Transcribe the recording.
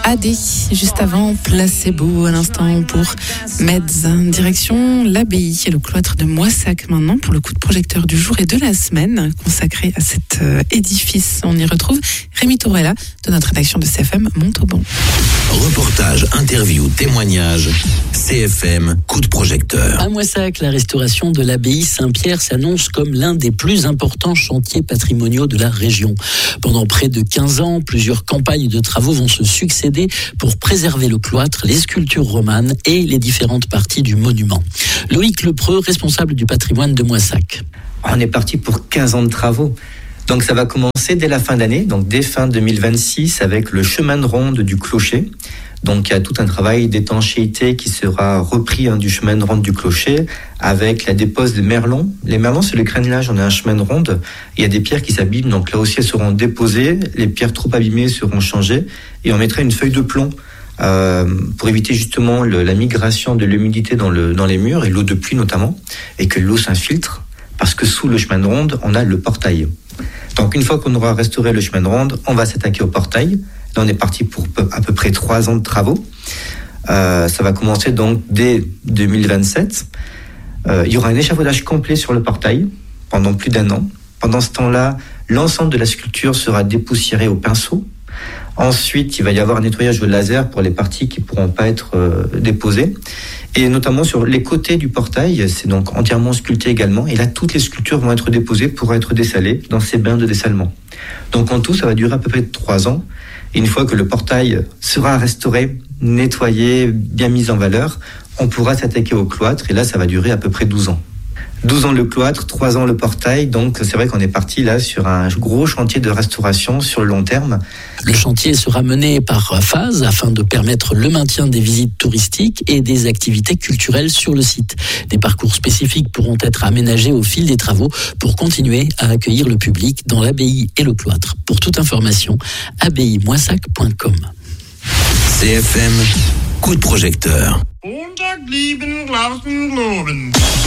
AD, juste avant Placebo, à l'instant pour Meds. Direction l'abbaye et le cloître de Moissac maintenant pour le coup de projecteur du jour et de la semaine consacré à cet édifice. On y retrouve Rémi Torella de notre rédaction de CFM Montauban. Reportage, interview, témoignage, CFM coup de projecteur. À Moissac, la restauration de l'abbaye Saint-Pierre s'annonce comme l'un des plus importants chantiers patrimoniaux de la région. Pendant près de 15 ans, plusieurs campagnes de travaux vont se succéder pour préserver le cloître, les sculptures romanes et les différentes parties du monument. Loïc Lepreux, responsable du patrimoine de Moissac. On est parti pour 15 ans de travaux. Donc ça va commencer dès la fin d'année, donc dès fin 2026 avec le chemin de ronde du clocher. Donc il y a tout un travail d'étanchéité qui sera repris du chemin de ronde du clocher avec la dépose des merlons. Les merlons, c'est le crénelage, on a un chemin de ronde. Il y a des pierres qui s'abîment, donc là aussi elles seront déposées. Les pierres trop abîmées seront changées et on mettra une feuille de plomb pour éviter justement la migration de l'humidité dans les murs et l'eau de pluie notamment, et que l'eau s'infiltre parce que sous le chemin de ronde, on a le portail. Donc une fois qu'on aura restauré le chemin de ronde, on va s'attaquer au portail. Là, on est parti pour à peu près 3 ans de travaux. Ça va commencer donc dès 2027. Il y aura un échafaudage complet sur le portail pendant plus d'1 an. Pendant ce temps-là, l'ensemble de la sculpture sera dépoussiéré au pinceau. Ensuite, il va y avoir un nettoyage au laser pour les parties qui ne pourront pas être déposées. Et notamment sur les côtés du portail, c'est donc entièrement sculpté également. Et là, toutes les sculptures vont être déposées pour être dessalées dans ces bains de dessalement. Donc en tout, ça va durer à peu près 3 ans. Et une fois que le portail sera restauré, nettoyé, bien mis en valeur, on pourra s'attaquer au cloître. Et là, ça va durer à peu près 12 ans. 12 ans le cloître, 3 ans le portail. Donc c'est vrai qu'on est parti là sur un gros chantier de restauration sur le long terme. Le chantier sera mené par phase afin de permettre le maintien des visites touristiques et des activités culturelles sur le site. Des parcours spécifiques pourront être aménagés au fil des travaux pour continuer à accueillir le public dans l'abbaye et le cloître. Pour toute information, abbayemoissac.com. CFM coup de projecteur.